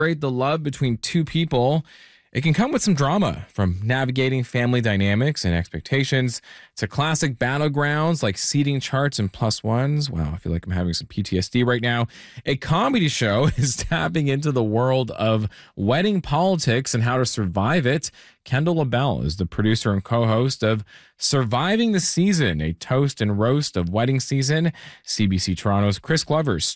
The love between two people, it can come with some drama, from navigating family dynamics and expectations to classic battlegrounds like seating charts and plus ones. Wow, I feel like I'm having some PTSD right now. A comedy show is tapping into the world of wedding politics and how to survive it. Kendall LaBelle is the producer and co-host of Surviving the Season, a toast and roast of wedding season. CBC Toronto's Chris Glover's